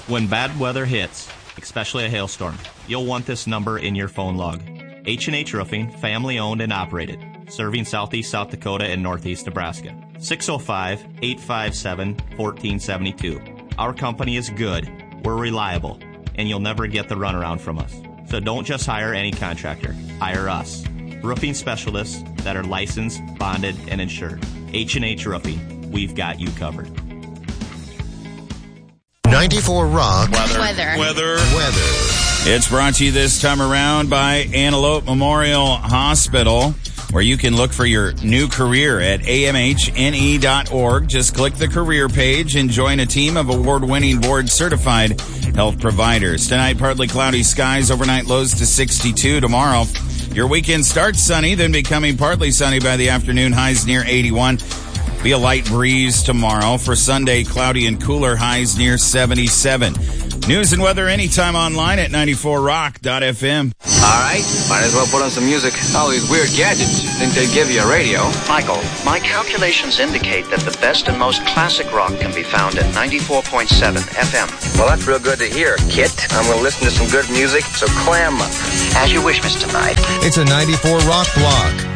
When bad weather hits, especially a hailstorm, you'll want this number in your phone log. H&H Roofing, family owned and operated, serving southeast South Dakota and northeast Nebraska. 605-857-1472. Our company is good, we're reliable, and you'll never get the runaround from us. So don't just hire any contractor, hire us. Roofing specialists that are licensed, bonded, and insured. H&H Roofing, we've got you covered. 94 Rock. Weather. It's brought to you this time around by Antelope Memorial Hospital, where you can look for your new career at amhne.org. Just click the career page and join a team of award-winning board-certified health providers. Tonight, partly cloudy skies, overnight lows to 62. Tomorrow, your weekend starts sunny, then becoming partly sunny by the afternoon, highs near 81. Be a light breeze tomorrow. For Sunday, cloudy and cooler, highs near 77. News and weather anytime online at 94rock.fm. All right, might as well put on some music. All these weird gadgets. Think they'd give you a radio? Michael, my calculations indicate that the best and most classic rock can be found at 94.7 FM. Well, that's real good to hear, Kit. I'm going to listen to some good music, so clam up. As you wish, Mr. Knight. It's a 94 Rock block.